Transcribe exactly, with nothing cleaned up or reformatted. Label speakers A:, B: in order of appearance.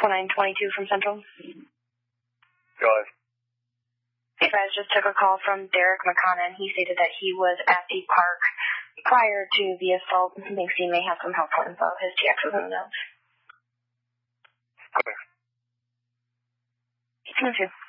A: twenty-nine twenty-two from Central.
B: Go ahead.
A: You guys just took a call from Derek McConnell, and he stated that he was at the park prior to the assault. Thinks he may have some helpful info. His T X was in the notes.
B: Clear.
A: Thank you.